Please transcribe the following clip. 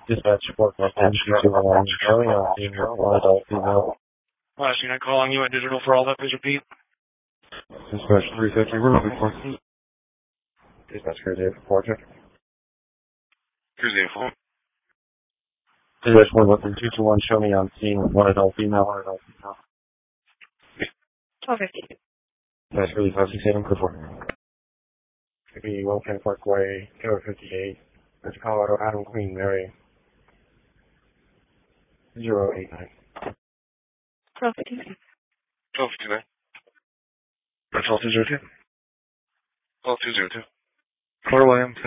Dispatch support must have showing on female, one adult female. Last unit calling you at Digital for all that, please repeat. Dispatch 350, we're looking for. Dispatch Cruise 8 check. Cruise 8 Dispatch 113-221, show me on scene, one adult female, 1250. Dispatch really 567, code 4. Could be Wilkin Parkway, Tower 58, that's Colorado, Adam, Queen Mary, 089. 1259. 1259. That's all 202. All 202. Florida Williams.